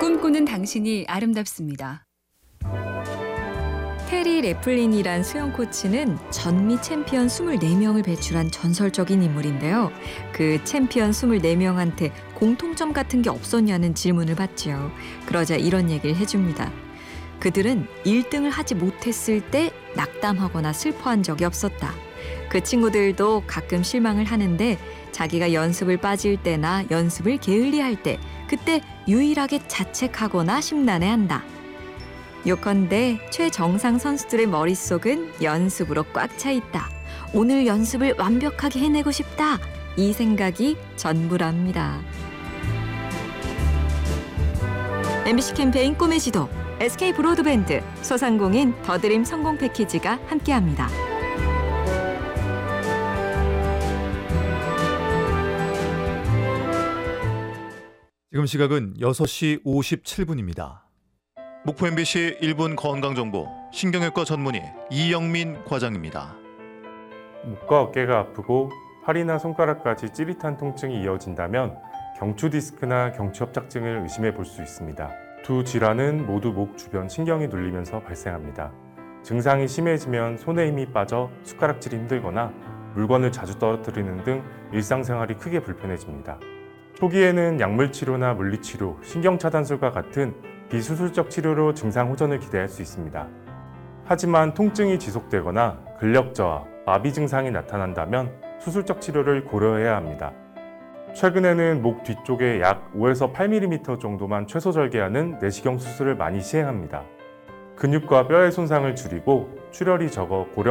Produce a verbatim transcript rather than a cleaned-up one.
꿈꾸는 당신이 아름답습니다. 테리 레플린이란 수영 코치는 전미 챔피언 이십사 명을 배출한 전설적인 인물인데요. 그 챔피언 이십사 명한테 공통점 같은 게 없었냐는 질문을 받지요. 그러자 이런 얘기를 해줍니다. 그들은 일 등을 하지 못했을 때 낙담하거나 슬퍼한 적이 없었다. 그 친구들도 가끔 실망을 하는데 자기가 연습을 빠질 때나 연습을 게을리할 때 그때 유일하게 자책하거나 심란해한다. 요컨대 최정상 선수들의 머릿속은 연습으로 꽉 차 있다. 오늘 연습을 완벽하게 해내고 싶다. 이 생각이 전부랍니다. 엠비씨 캠페인 꿈의 지도, 에스케이 브로드밴드, 소상공인 더드림 성공 패키지가 함께합니다. 지금 시각은 여섯 시 오십칠 분입니다. 목포 엠비씨 일 분 건강정보 신경외과 전문의 이영민 과장입니다. 목과 어깨가 아프고 팔이나 손가락까지 찌릿한 통증이 이어진다면 경추 디스크나 경추 협착증을 의심해 볼 수 있습니다. 두 질환은 모두 목 주변 신경이 눌리면서 발생합니다. 증상이 심해지면 손에 힘이 빠져 숟가락질이 힘들거나 물건을 자주 떨어뜨리는 등 일상생활이 크게 불편해집니다. 초기에는 약물치료나 물리치료, 신경차단술과 같은 비수술적 치료로 증상 호전을 기대할 수 있습니다. 하지만 통증이 지속되거나 근력저하, 마비 증상이 나타난다면 수술적 치료를 고려해야 합니다. 최근에는 목 뒤쪽에 약 오에서 팔 밀리미터 정도만 최소 절개하는 내시경 수술을 많이 시행합니다. 근육과 뼈의 손상을 줄이고 출혈이 적어 고령